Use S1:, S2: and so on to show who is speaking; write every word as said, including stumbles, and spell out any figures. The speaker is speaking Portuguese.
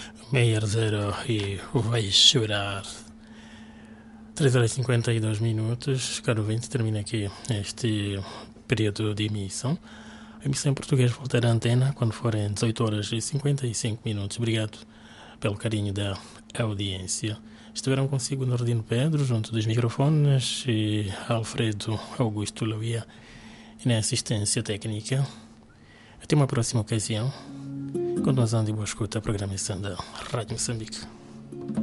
S1: Meyer Zero e vai chorar. três horas e cinquenta e dois minutos. Caro ouvinte, termina aqui este período de emissão. A emissão em português voltará à antena quando forem dezoito horas e cinquenta e cinco minutos. Obrigado pelo carinho da audiência. Estiveram consigo Nordino Pedro, junto dos microfones, e Alfredo Augusto Louia, e na assistência técnica. Até uma próxima ocasião. Continuação de boa escuta, a programação da Rádio Moçambique.